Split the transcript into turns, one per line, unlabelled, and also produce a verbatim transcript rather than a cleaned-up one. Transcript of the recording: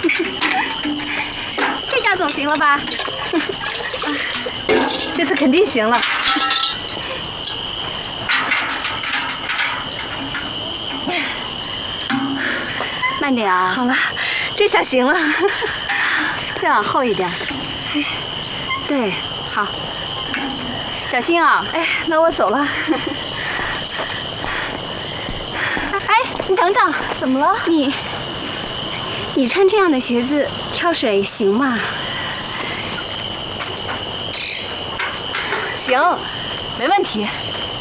这下总行了吧？
这次肯定行了。
慢点啊！
好了，这下行了。
再往后一点。
对，
好，小心啊！
哎，那我走了。
哎，你等等，
怎么了？
你，你穿这样的鞋子跳水行吗？
行，没问题。